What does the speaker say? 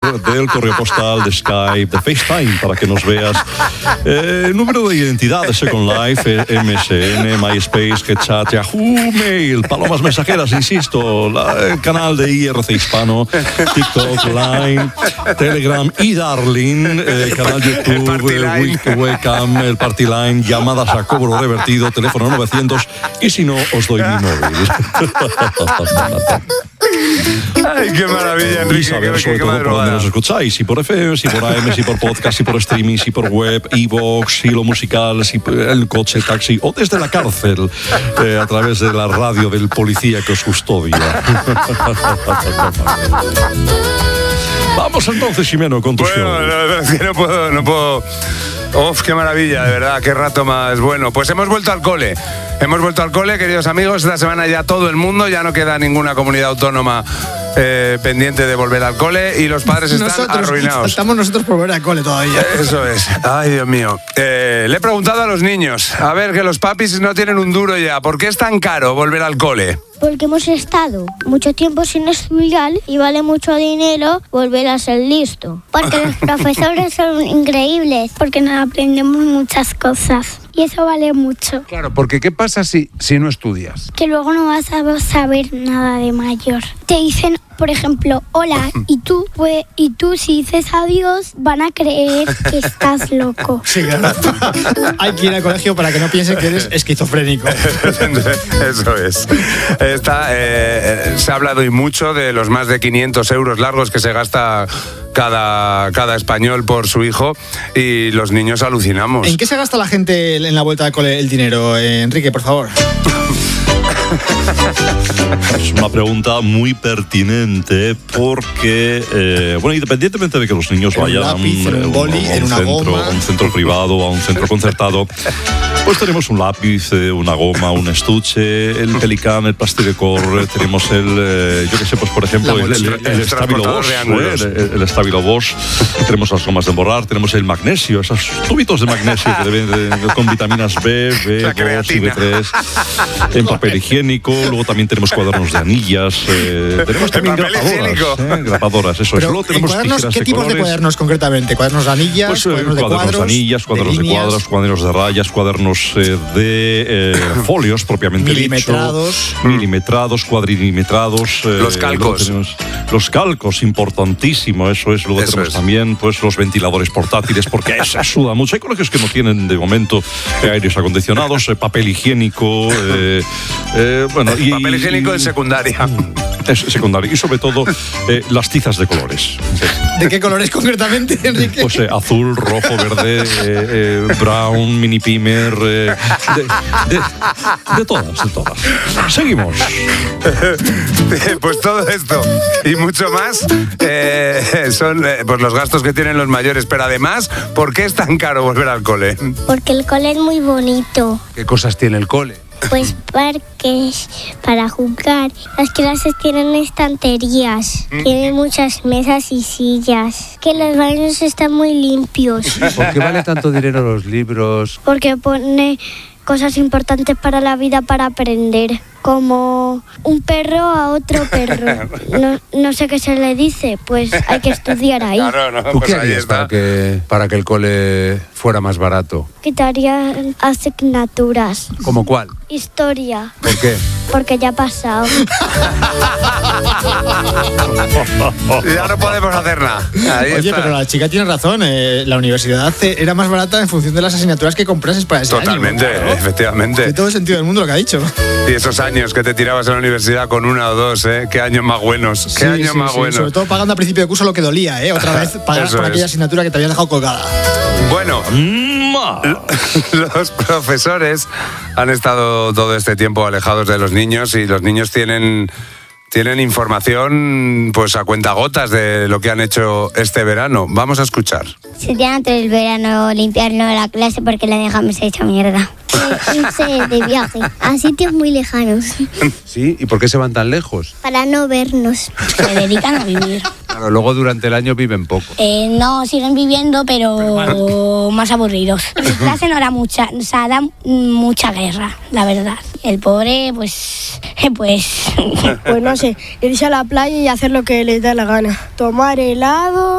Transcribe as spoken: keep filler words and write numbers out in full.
del correo postal, de Skype, de FaceTime, para que nos veas. Eh, número de identidad de Second Life, M S N, MySpace, HeadChat, Yahoo, Mail, palomas mensajeras, insisto, la, el canal de I R C Hispano, TikTok, Line, Telegram y Darling, eh, canal YouTube, eh, Webcam, el Party Line, llamadas a cobro revertido, teléfono novecientos, y si no, os doy mi móvil. Ay, qué maravilla, Enrique. Y saber qué, sobre qué todo por dónde nos escucháis, si por F M, si por A M, si por podcast, si por streaming, si por web, iVoox, si lo musical, si el coche, taxi o desde la cárcel, eh, a través de la radio del policía que os custodia. Vamos entonces, Ximeno, con tu bueno, show. No, no, es que no puedo, no puedo. Uf, qué maravilla, de verdad, qué rato más bueno. Pues hemos vuelto al cole. Hemos vuelto al cole, queridos amigos. Esta semana ya todo el mundo, ya no queda ninguna comunidad autónoma eh, pendiente de volver al cole y los padres están nosotros, arruinados. Faltamos nosotros por volver al cole todavía. Eso es. Ay, Dios mío. Eh, le he preguntado a los niños, a ver, que los papis no tienen un duro ya. ¿Por qué es tan caro volver al cole? Porque hemos estado mucho tiempo sin estudiar y vale mucho dinero volver a ser listo. Porque los profesores son increíbles. Porque nos aprendemos muchas cosas. Y eso vale mucho. Claro, porque ¿qué pasa si, si no estudias? Que luego no vas a saber nada de mayor. Te dicen, por ejemplo, hola, y tú, pues, y tú si dices adiós, van a creer que estás loco. Sí, claro. Hay que ir al colegio para que no piensen que eres esquizofrénico. Eso es. Está, eh, se ha hablado y mucho de los más de quinientos euros largos que se gasta cada, cada español por su hijo y los niños alucinamos. ¿En qué se gasta la gente en la vuelta al cole el dinero, eh, Enrique, por favor? Es una pregunta muy pertinente porque, eh, bueno, independientemente de que los niños en vayan un lápiz, a un, en un boli, a un en una centro, goma. a un centro privado, a un centro concertado, pues tenemos un lápiz, eh, una goma, un estuche, el Pelican, el Plasticor, tenemos el, eh, yo qué sé, pues por ejemplo, el, el, el, el Stabilo Bosch, eh, el, el Stabilo Bosch, tenemos las gomas de borrar, tenemos el magnesio, esos tubitos de magnesio que deben de, de, con vitaminas B, B dos y B tres, en papel higiénico, luego también tenemos cuadernos de anillas, eh, tenemos también grapadoras, eh, grapadoras, eso es. Luego tenemos cuadernos, tijeras ¿qué de tipos colores. de cuadernos concretamente? ¿Cuadernos de anillas? Pues, eh, cuadernos de cuadernos cuadros, de anillas, cuadernos de, de cuadros, cuadernos de rayas, cuadernos eh, de eh, folios propiamente milimetrados. dicho. Milimetrados, cuadrilimetrados. Eh, los calcos. Tenemos, los calcos, importantísimo, eso es. Luego eso tenemos es. también pues, los ventiladores portátiles, porque se suda mucho. Hay colegios que no tienen de momento eh, aires acondicionados, eh, papel higiénico. Eh, eh, bueno, y, papel higiénico y, en secundaria. Es secundario. Y sobre todo, eh, las tizas de colores. ¿De qué colores concretamente, Enrique? Pues eh, azul, rojo, verde, eh, eh, brown, mini pimer, eh, de, de, de todas, de todas. Seguimos. Pues todo esto y mucho más eh, son eh, pues los gastos que tienen los mayores. Pero además, ¿por qué es tan caro volver al cole? Porque el cole es muy bonito. ¿Qué cosas tiene el cole? Pues parques para jugar. Las clases tienen estanterías. Tienen muchas mesas y sillas. Que los baños están muy limpios. ¿Por qué vale tanto dinero los libros? Porque pone cosas importantes para la vida para aprender. Como un perro a otro perro. No, no sé qué se le dice, pues hay que estudiar ahí. Claro, no, ¿Tú pues qué ahí harías está. para que, para que el cole fuera más barato? Quitaría asignaturas. ¿Cómo cuál? Historia, ¿Por qué? porque ya ha pasado. Ya no podemos hacer nada. Ahí Oye, está. pero la chica tiene razón. Eh, la universidad era más barata en función de las asignaturas que comprases para ese Totalmente, año. Claro. efectivamente. Tiene todo el sentido del mundo lo que ha dicho. Y esos años que te tirabas en la universidad con una o dos, ¿eh? Qué años más buenos. Qué Sí, años sí, más sí. buenos. Sobre todo pagando a principio de curso lo que dolía, ¿eh? Otra vez pagar Eso por es. aquella asignatura que te habían dejado colgada. Bueno, los profesores han estado todo este tiempo alejados de los niños y los niños tienen, tienen información pues a cuentagotas de lo que han hecho este verano. Vamos a escuchar. Sería antes del verano limpiarnos la clase porque la dejamos hecha mierda. Irse de viaje a sitios muy lejanos ¿Sí? ¿Y por qué se van tan lejos? para no vernos. Se dedican a vivir. Claro, luego durante el año viven poco. Eh, no, siguen viviendo, pero más aburridos. Mi clase no era mucha, o sea, da mucha guerra, la verdad. El pobre, pues, pues... Pues no sé, irse a la playa y hacer lo que les da la gana. Tomar helado.